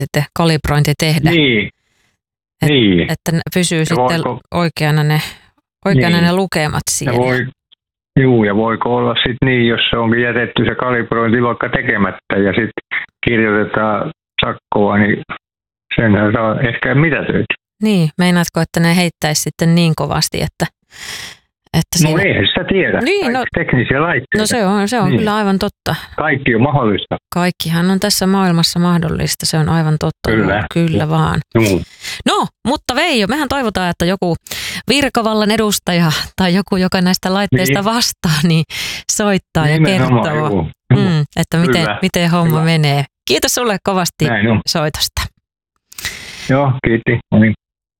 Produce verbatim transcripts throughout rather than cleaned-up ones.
sitten kalibrointi tehdä. Niin. Et, niin. Että pysyy ja sitten voiko, oikeana ne, oikeana niin. ne lukemat siellä. Ja voi, juu, ja voiko olla sitten niin, jos se onkin jätetty se kalibrointi vaikka tekemättä ja sitten kirjoitetaan sakkoa, niin sen saa ehkä mitätöity. Niin, meinaatko, että ne heittäisi sitten niin kovasti, että... että no siinä... eihän sitä tiedä. Niin, no, teknisiä laitteita. No se on, se on niin. kyllä aivan totta. Kaikki on mahdollista. Kaikkihan on tässä maailmassa mahdollista, se on aivan totta. Kyllä. Kyllä vaan. Mm. No, mutta Veijo, mehän toivotaan, että joku virkavallan edustaja tai joku, joka näistä laitteista niin. vastaa, niin soittaa niin, ja kertoo, mm, että miten, miten homma Hyvä. menee. Kiitos sulle kovasti soitosta. Joo, kiitti. No niin.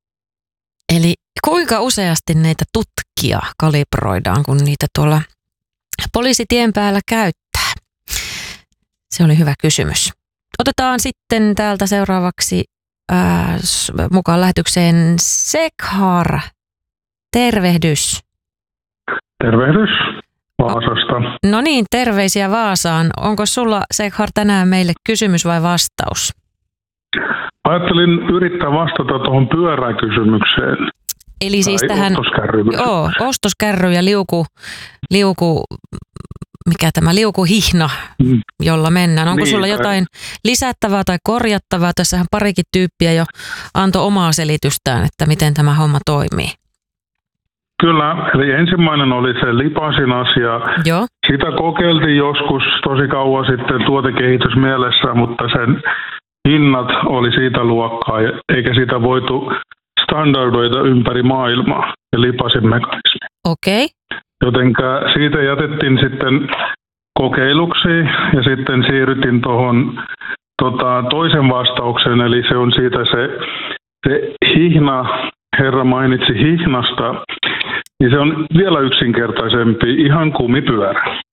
Eli kuinka useasti näitä tutkia kalibroidaan, kun niitä tuolla poliisitien päällä käyttää? Se oli hyvä kysymys. Otetaan sitten täältä seuraavaksi ää, mukaan lähetykseen Sekhar. Tervehdys. Tervehdys Vaasasta. No niin, terveisiä Vaasaan. Onko sulla, Sekhar, tänään meille kysymys vai vastaus? Ajattelin yrittää vastata tuohon pyöräkysymykseen. Eli siis tähän joo, ostoskärry ja liuku, liuku, mikä tämä liukuhihna, mm. jolla mennään. Onko niin, sulla jotain lisättävää tai korjattavaa? Tässähän parikin tyyppiä jo antoi omaa selitystään, että miten tämä homma toimii. Kyllä, eli ensimmäinen oli se lipasin asia. Joo. Sitä kokeiltiin joskus tosi kauan sitten tuotekehitys mielessä, mutta sen hinnat oli siitä luokkaa, eikä sitä voitu standardoida ympäri maailmaa ja lipasin mekanismi. Okei. Okay. Jotenka siitä jätettiin sitten kokeiluksi ja sitten siirrytin tuohon tota, toisen vastauksen, eli se on siitä se, se hihna, herra mainitsi hihnasta, niin se on vielä yksinkertaisempi, ihan kumipyörä.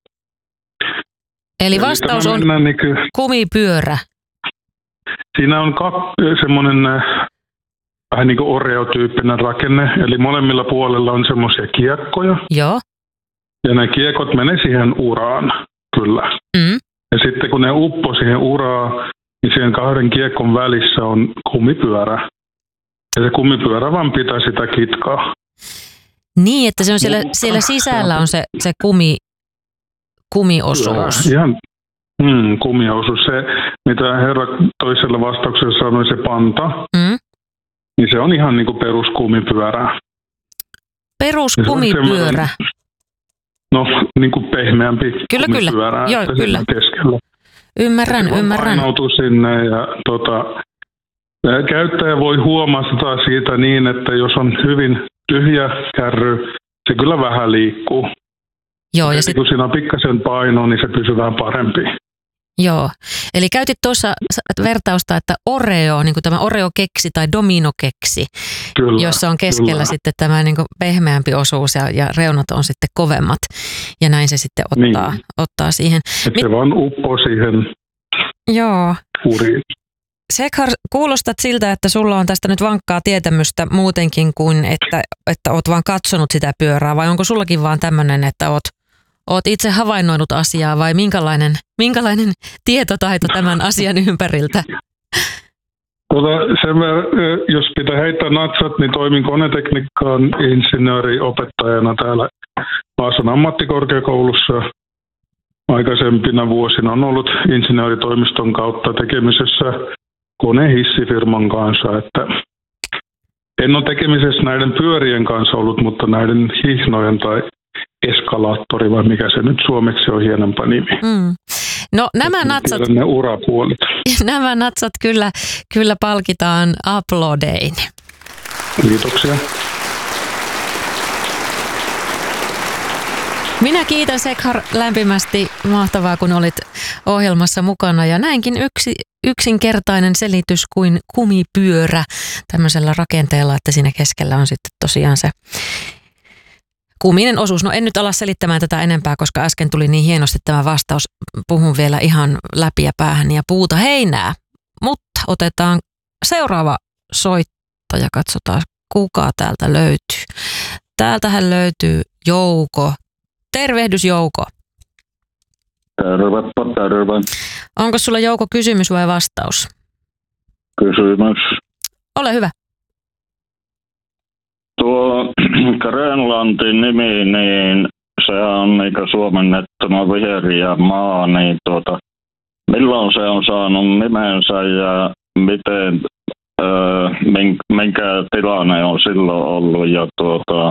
Eli vastaus eli on niin kuin, kumipyörä. Siinä on semmoinen vähän niin kuin Oreo-tyyppinen rakenne, eli molemmilla puolella on semmoisia kiekkoja. Joo. Ja ne kiekot menee siihen uraan, kyllä. Mm. Ja sitten kun ne uppoo siihen uraan, niin siihen kahden kiekon välissä on kumipyörä. Ja se kumipyörä vaan pitää sitä kitkaa. Niin, että se on siellä, siellä sisällä on se, se kumi, kumiosuus. Kyllä, ihan mm, kumiosuus. Se, mitä herra toisella vastauksella sanoi, se panta, mm. niin se on ihan niin kuin peruskumipyörä. Peruskumipyörä? No, niin kuin pehmeämpi kyllä, kumipyörä. Kyllä, Joo, kyllä. Keskellä. Ymmärrän, se ymmärrän. Painautuu sinne ja tota, käyttäjä voi huomata siitä niin, että jos on hyvin tyhjä kärry, se kyllä vähän liikkuu. Joo, ja, ja sit... kun siinä on pikkasen painoa, niin se pysyy vähän parempi. Joo, eli käytit tuossa vertausta, että Oreo, niin kuin tämä Oreo-keksi tai domino-keksi, kyllä, jossa on keskellä kyllä. sitten tämä niin kuin pehmeämpi osuus ja, ja reunat on sitten kovemmat. Ja näin se sitten ottaa, niin. ottaa siihen. Että se vaan uppoo siihen Joo. uriin. Sekhar, kuulostat siltä, että sulla on tästä nyt vankkaa tietämystä muutenkin kuin, että, että oot vaan katsonut sitä pyörää, vai onko sullakin vaan tämmöinen, että oot Oot itse havainnoinut asiaa vai minkälainen, minkälainen tietotaito tämän asian ympäriltä? Tuota, sen, jos pitää heittää natsat, niin toimin konetekniikan insinööriopettajana täällä Vaasan ammattikorkeakoulussa. Aikaisempina vuosina on ollut insinööritoimiston kautta tekemisessä konehissifirman kanssa. Että en ole tekemisessä näiden pyörien kanssa ollut, mutta näiden hihnojen tai eskalaattori vai mikä se nyt suomeksi on hienompa nimi. Mm. No nämä natsat, ne urapuolet. Nämä natsat kyllä, kyllä palkitaan aplodein. Kiitoksia. Minä kiitän Sekhar lämpimästi. Mahtavaa, kun olit ohjelmassa mukana. Ja näinkin yksi, yksinkertainen selitys kuin kumipyörä tämmöisellä rakenteella, että siinä keskellä on sitten tosiaan se kuminen osuus. No en nyt ala selittämään tätä enempää, koska äsken tuli niin hienosti tämä vastaus. Puhun vielä ihan läpi ja päähän ja puuta heinää. Mutta otetaan seuraava soittaja. Katsotaan, kuka täältä löytyy. Täältähän löytyy Jouko. Tervehdys Jouko. Tervepä, terve. Onko sulla Jouko kysymys vai vastaus? kysymys. Ole hyvä. Tuo Grönlantin nimi, niin se on niin suomennettuna viheriä maa, niin tuota, milloin se on saanut nimensä ja miten, öö, minkä tilanne on silloin ollut ja tuota,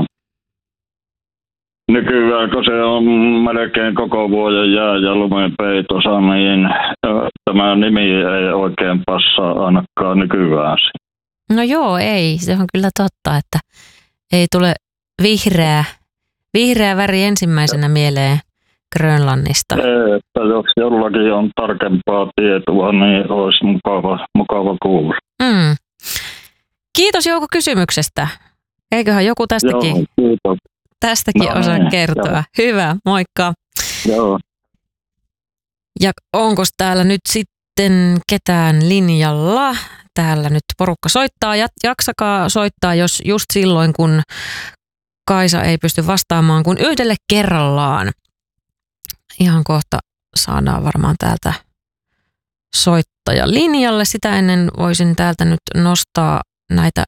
nykyään kun se on melkein koko vuoden jää- ja lumenpeitossa, niin tämä nimi ei oikein passaa ainakaan nykyään. No joo, ei. Se on kyllä totta, että ei tule vihreä, vihreä väri ensimmäisenä mieleen Grönlannista. Ei, että jos jollakin on tarkempaa tietoa, niin olisi mukava, mukava kuulla. Mm. Kiitos Jouko kysymyksestä. Eiköhän joku tästäkin, Joo, kiitos. tästäkin No osaa niin, kertoa. joo. Hyvä, moikka. Joo. Ja onko täällä nyt sitten ketään linjalla? Täällä nyt porukka soittaa. Jaksakaa soittaa, jos just silloin, kun Kaisa ei pysty vastaamaan kuin yhdelle kerrallaan. Ihan kohta saadaan varmaan täältä soittaja linjalle. Sitä ennen voisin täältä nyt nostaa näitä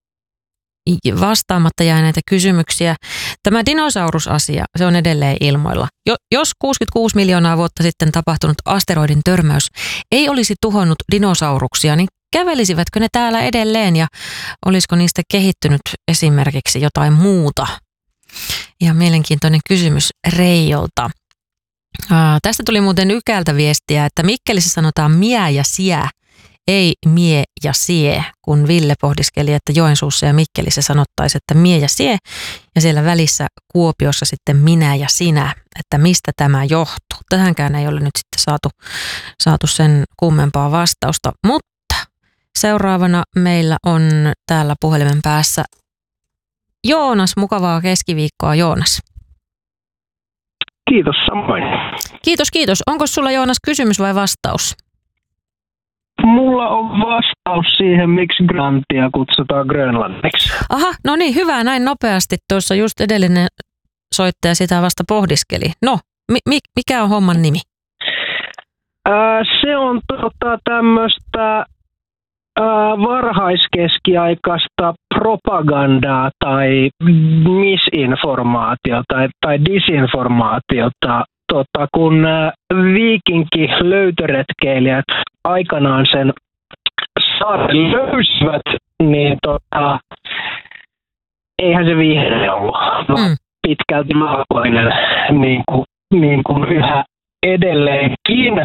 vastaamatta jääneitä kysymyksiä. Tämä dinosaurusasia, se on edelleen ilmoilla. Jo, jos kuusikymmentäkuusi miljoonaa vuotta sitten tapahtunut asteroidin törmäys ei olisi tuhonnut dinosauruksia, niin kävelisivätkö ne täällä edelleen ja olisiko niistä kehittynyt esimerkiksi jotain muuta? Ihan mielenkiintoinen kysymys Reijolta. Aa, tästä tuli muuten Ykältä viestiä, että Mikkelissä sanotaan miä ja siä, ei mie ja sie, kun Ville pohdiskeli, että Joensuussa ja Mikkelissä sanottaisiin, että mie ja sie, ja siellä välissä Kuopiossa sitten minä ja sinä, että mistä tämä johtuu. Tähänkään ei ole nyt sitten saatu, saatu sen kummempaa vastausta, mutta seuraavana meillä on täällä puhelimen päässä Joonas. Mukavaa keskiviikkoa, Joonas. Kiitos samoin. Kiitos, kiitos. Onko sulla, Joonas, kysymys vai vastaus? Mulla on vastaus siihen, miksi Grönlantia kutsutaan Grönlanniksi. Aha, no niin, hyvä, näin nopeasti. Tuossa just edellinen soittaja sitä vasta pohdiskeli. No, mi- mikä on homman nimi? Ää, se on tota, tämmöistä varhaiskeskiaikaista propagandaa tai misinformaatiota tai, tai disinformaatiota. Tota, kun viikinki löytöretkeilijät aikanaan sen saaren löysivät, niin tota, eihän se vihreä ollut, vaan mm. pitkälti valkoinen, niin kuin, niin kuin yhä edelleenkin.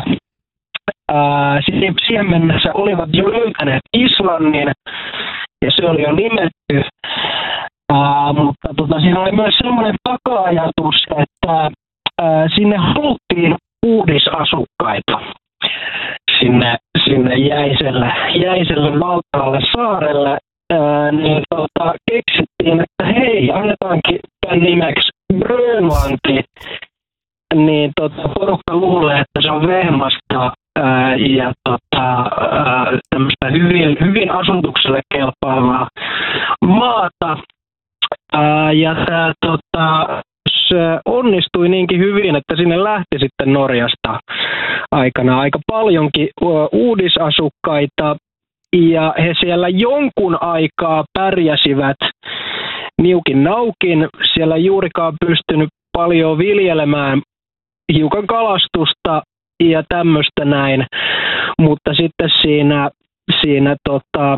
Ää, siihen mennessä olivat jo löytäneet Islannin ja se oli jo nimetty, ää, mutta tota, siinä oli myös sellainen taka-ajatus, että ää, sinne haluttiin uudisasukkaita sinne, sinne jäiselle, jäiselle valtaalle saarelle, ää, niin tota, keksittiin, että hei, annetaankin tämän nimeksi Grönlanti, niin tota, porukka luulee, että se on Vehmasta ää, ja tota, ää, tämmöistä hyvin, hyvin asutukselle kelpaavaa maata. Ää, ja tää, tota, se onnistui niinkin hyvin, että sinne lähti sitten Norjasta aikana aika paljonkin uudisasukkaita. Ja he siellä jonkun aikaa pärjäsivät niukin naukin. Siellä ei juurikaan pystynyt paljon viljelemään, hiukan kalastusta ja tämmöistä näin, mutta sitten siinä, siinä tota,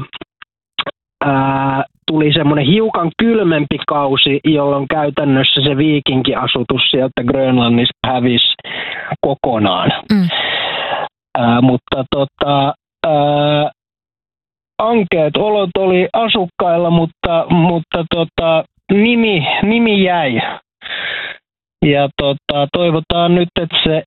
ää, tuli semmoinen hiukan kylmempi kausi, jolloin käytännössä se viikinkiasutus sieltä Grönlannista hävisi kokonaan. Mm. Ää, mutta tota, ää, ankeet olot oli asukkailla, mutta, mutta tota, nimi, nimi jäi. Ja tota, toivotaan nyt, että se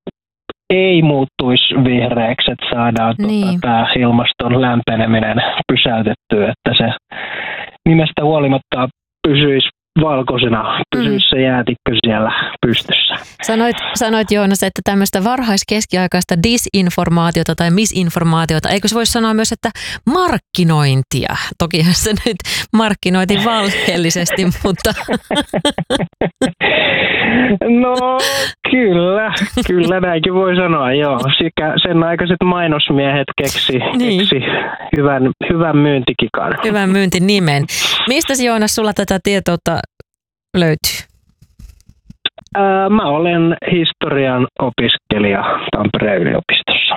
ei muuttuisi vihreäksi, että saadaan niin. tota, tämä ilmaston lämpeneminen pysäytettyä, että se nimestä huolimatta pysyisi valkoisena, pysyisi mm. se jäätikkö siellä pystyssä. Sanoit, sanoit Joonas, että tämmöistä varhaiskeskiaikaista disinformaatiota tai misinformaatiota, eikö se voisi sanoa myös, että markkinointia? Tokihan se nyt markkinoitiin valheellisesti, mutta... No kyllä, kyllä näinkin voi sanoa, joo. Sikä sen aikaiset mainosmiehet keksi, niin. keksi hyvän, hyvän myyntikikan. Hyvän myyntinimen. Mistä Joonas sulla tätä tietoutta löytyy? Ää, mä olen historian opiskelija Tampereen yliopistossa.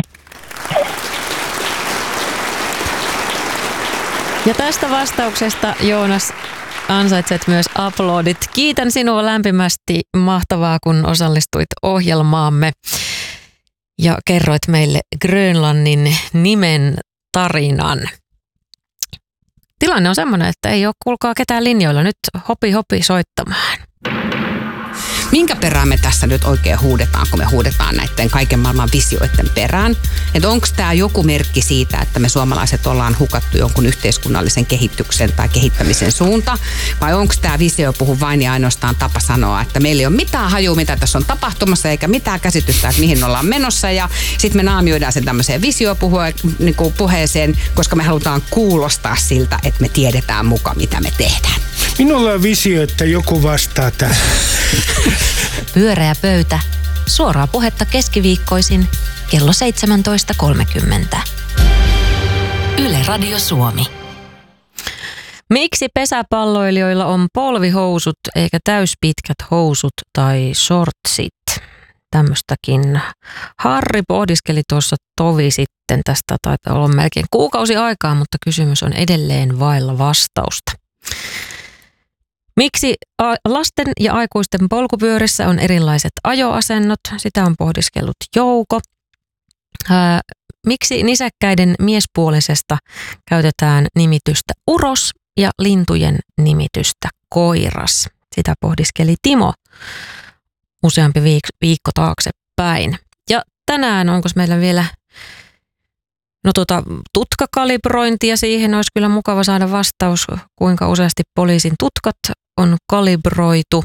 Ja tästä vastauksesta, Joonas, ansaitset myös aplodit. Kiitän sinua lämpimästi. Mahtavaa, kun osallistuit ohjelmaamme ja kerroit meille Grönlannin nimen tarinan. Tilanne on semmoinen, että ei ole kuulkaa ketään linjoilla. Nyt hopi hopi soittamaan. Minkä perään me tässä nyt oikein huudetaan, kun me huudetaan näiden kaiken maailman visioiden perään? Että onko tämä joku merkki siitä, että me suomalaiset ollaan hukattu jonkun yhteiskunnallisen kehityksen tai kehittämisen suunta? Vai onko tämä visio puhu vain ja ainoastaan tapa sanoa, että meillä ei ole mitään hajua, mitä tässä on tapahtumassa, eikä mitään käsitystä, että mihin ollaan menossa. Ja sitten me naamioidaan sen tämmöiseen visiopuheeseen, koska me halutaan kuulostaa siltä, että me tiedetään mukaan, mitä me tehdään. Minulla on visio, että joku vastaa tähän. Pyöreä pöytä. Suoraa puhetta keskiviikkoisin kello seitsemäntoista kolmekymmentä. Yle Radio Suomi. Miksi pesäpalloilijoilla on polvihousut eikä täyspitkät housut tai shortsit? Tämmöstäkin Harri pohdiskeli tuossa tovi sitten. Tästä taitaa olla melkein kuukausi aikaa, mutta kysymys on edelleen vailla vastausta. Miksi lasten ja aikuisten polkupyörissä on erilaiset ajoasennot? Sitä on pohdiskellut Jouko. Ää, miksi nisäkkäiden miespuolisesta käytetään nimitystä uros ja lintujen nimitystä koiras? Sitä pohdiskeli Timo useampi viik- viikko taaksepäin. Ja tänään onko meillä vielä no tuota, tutkakalibrointia, siihen olisi kyllä mukava saada vastaus, kuinka useasti poliisin tutkat on kalibroitu.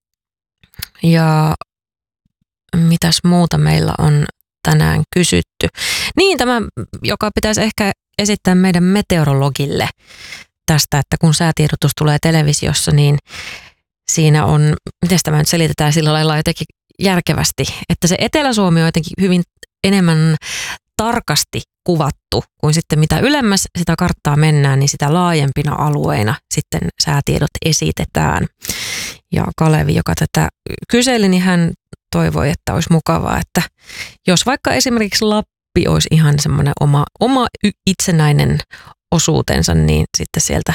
Ja mitäs muuta meillä on tänään kysytty. Niin tämä, joka pitäisi ehkä esittää meidän meteorologille tästä, että kun säätiedotus tulee televisiossa, niin siinä on, miten tämä nyt selitetään sillä lailla jotenkin järkevästi, että se Etelä-Suomi on jotenkin hyvin enemmän tarkasti kuvattu, kuin sitten mitä ylemmäs sitä karttaa mennään, niin sitä laajempina alueina sitten säätiedot esitetään. Ja Kalevi, joka tätä kyseli, niin hän toivoi, että olisi mukavaa, että jos vaikka esimerkiksi Lappi olisi ihan semmoinen oma, oma itsenäinen osuutensa, niin sitten sieltä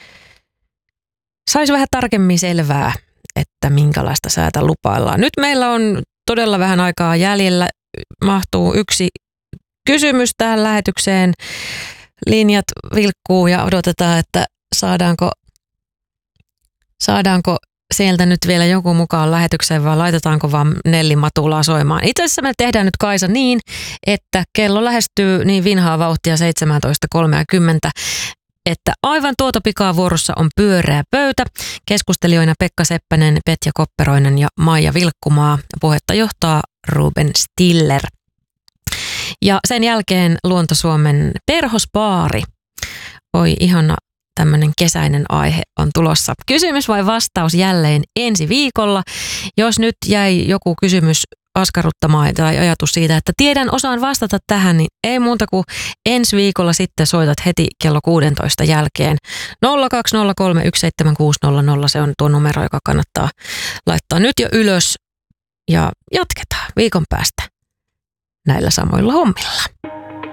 saisi vähän tarkemmin selvää, että minkälaista säätä lupaillaan. Nyt meillä on todella vähän aikaa jäljellä, mahtuu yksi kysymys tähän lähetykseen. Linjat vilkkuu ja odotetaan, että saadaanko, saadaanko sieltä nyt vielä joku mukaan lähetykseen vai laitetaanko vaan Nelli Matulaa soimaan. Itse asiassa me tehdään nyt, Kaisa, niin, että kello lähestyy niin vinhaa vauhtia seitsemäntoista kolmekymmentä, että aivan tuota pikaa vuorossa on pyöreä pöytä. Keskustelijoina Pekka Seppänen, Petja Kopperoinen ja Maija Vilkkumaa. Puhetta johtaa Ruben Stiller. Ja sen jälkeen Luonto-Suomen perhospaari. Oi, ihana tämmöinen kesäinen aihe on tulossa. Kysymys vai vastaus jälleen ensi viikolla. Jos nyt jäi joku kysymys askarruttamaan tai ajatus siitä, että tiedän, osaan vastata tähän, niin ei muuta kuin ensi viikolla sitten soitat heti kello kuusitoista jälkeen. nolla kaksi nolla kolme yksi seitsemän kuusi nolla nolla, se on tuo numero, joka kannattaa laittaa nyt jo ylös ja jatketaan viikon päästä näillä samoilla hommilla.